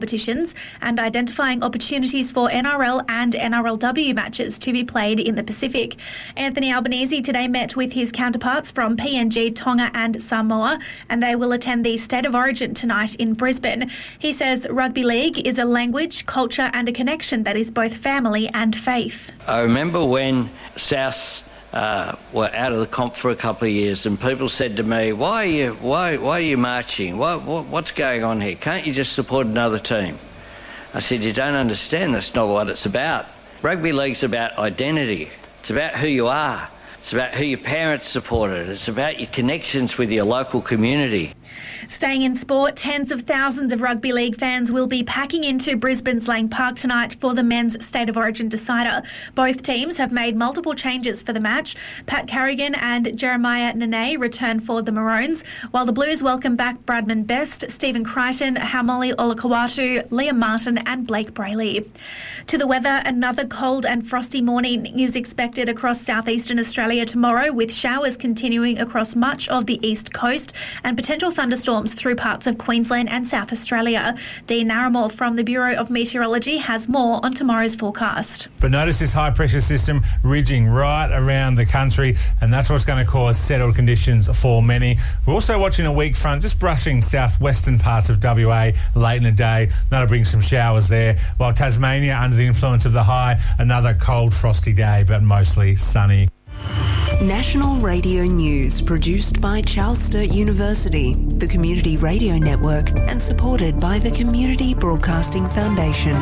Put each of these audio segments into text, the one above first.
competitions and identifying opportunities for NRL and NRLW matches to be played in the Pacific. Anthony Albanese today met with his counterparts from PNG, Tonga and Samoa, and they will attend the State of Origin tonight in Brisbane. He says rugby league is a language, culture and a connection that is both family and faith. I remember when South were out of the comp for a couple of years, and people said to me, why are you marching? What's going on here? Can't you just support another team? I said, you don't understand, that's not what it's about. Rugby league's about identity. It's about who you are. It's about who your parents supported. It's about your connections with your local community. Staying in sport, tens of thousands of rugby league fans will be packing into Brisbane's Lang Park tonight for the men's State of Origin decider. Both teams have made multiple changes for the match. Pat Carrigan and Jeremiah Nene return for the Maroons, while the Blues welcome back Bradman Best, Stephen Crichton, Haumole Olakau'atu, Liam Martin and Blake Brayley. To the weather, another cold and frosty morning is expected across southeastern Australia tomorrow, with showers continuing across much of the east coast and potential thunderstorms through parts of Queensland and South Australia. Dean Naramore from the Bureau of Meteorology has more on tomorrow's forecast. But notice this high pressure system ridging right around the country, and that's what's going to cause settled conditions for many. We're also watching a weak front just brushing southwestern parts of WA late in the day. That'll bring some showers there, while Tasmania, under the influence of the high, another cold frosty day but mostly sunny. National Radio News, produced by Charles Sturt University, the Community Radio Network, and supported by the Community Broadcasting Foundation.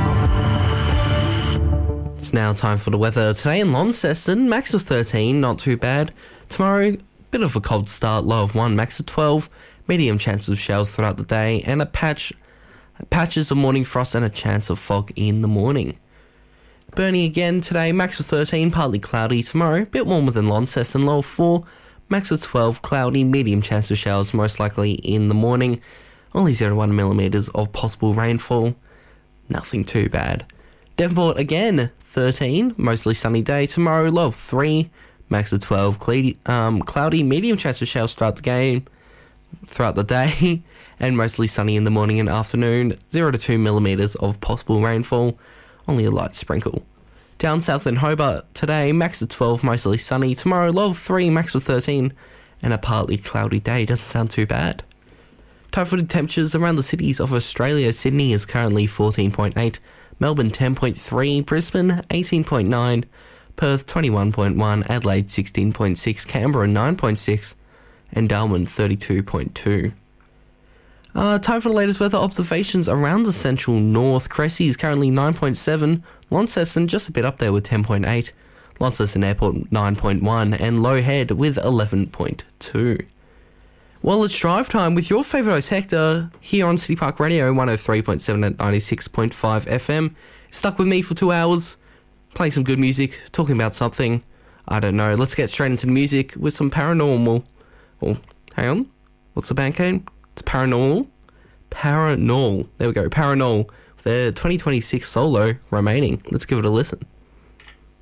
It's now time for the weather. Today in Launceston, max of 13, not too bad. Tomorrow, bit of a cold start, low of 1, max of 12, medium chance of showers throughout the day, and patches of morning frost and a chance of fog in the morning. Burnie again today, max of 13, partly cloudy. Tomorrow, a bit warmer than Launceston, low of 4, max of 12, cloudy, medium chance of showers, most likely in the morning. Only 0 to 1 millimetres of possible rainfall. Nothing too bad. Devonport again, 13, mostly sunny day. Tomorrow, low of 3, max of 12, cloudy, medium chance of showers throughout the day, and mostly sunny in the morning and afternoon. 0 to 2 millimetres of possible rainfall. Only a light sprinkle. Down south in Hobart today, max of 12, mostly sunny. Tomorrow, low of 3, max of 13, and a partly cloudy day. Doesn't sound too bad. Time-footed temperatures around the cities of Australia. Sydney is currently 14.8, Melbourne 10.3, Brisbane 18.9, Perth 21.1, Adelaide 16.6, Canberra 9.6, and Darwin 32.2. Time for the latest weather observations around the central north. Cressy is currently 9.7, Launceston just a bit up there with 10.8, Launceston Airport 9.1, and Low Head with 11.2. Well, it's drive time with your favourite sector here on City Park Radio 103.7 and 96.5 FM. Stuck with me for 2 hours, playing some good music, talking about something. I don't know. Let's get straight into the music with some Paranormal. Oh, hang on. What's the band name? It's Paranormal. There we go. Paranormal. Their 2026 solo, Remaining. Let's give it a listen.